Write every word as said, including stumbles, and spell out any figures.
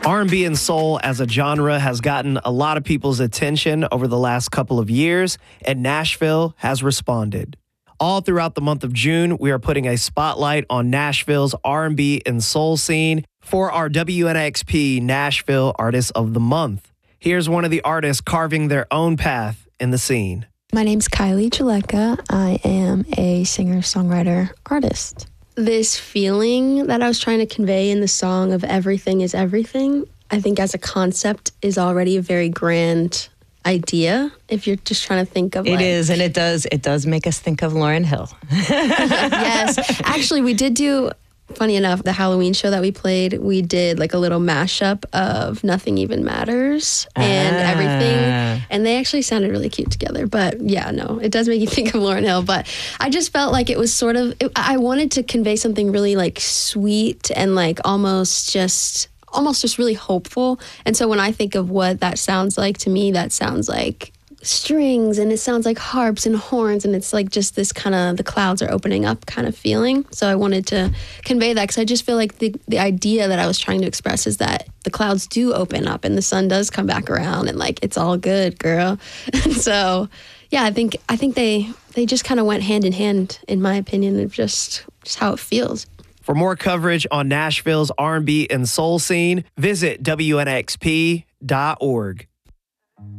R and B and soul as a genre has gotten a lot of people's attention over the last couple of years, and Nashville has responded. All throughout the month of June, we are putting a spotlight on Nashville's R and B and soul scene for our W N X P Nashville Artist of the Month. Here's one of the artists carving their own path in the scene. My name's Kylie Jaleka. I am a singer-songwriter artist. This feeling that I was trying to convey in the song of everything is everything, I think as a concept is already a very grand idea if you're just trying to think of it like, is, and it does it does make us think of Lauryn Hill. Yes, actually we did do, funny enough, the Halloween show that we played, we did like a little mashup of Nothing Even Matters and ah. everything, and they actually sounded really cute together. But yeah, no, it does make you think of Lauryn Hill. But I just felt like it was sort of, it, I wanted to convey something really like sweet and like almost just almost just really hopeful. And so when I think of what that sounds like, to me that sounds like strings, and it sounds like harps and horns, and it's like just this kind of the clouds are opening up kind of feeling. So I wanted to convey that because I just feel like the the idea that I was trying to express is that the clouds do open up and the sun does come back around, and like it's all good, girl. So yeah, I think I think they they just kind of went hand in hand, in my opinion, of just just how it feels. For more coverage on Nashville's R and B and soul scene, visit W N X P dot org.